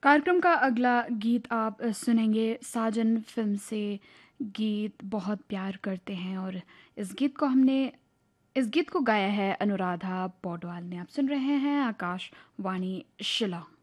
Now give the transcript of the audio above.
कार्यक्रम का अगला गीत आप सुनेंगे साजन फ़िल्म से। गीत बहुत प्यार करते हैं और इस गीत को गाया है अनुराधा पौडवाल ने। आप सुन रहे हैं आकाशवाणी शिलांग।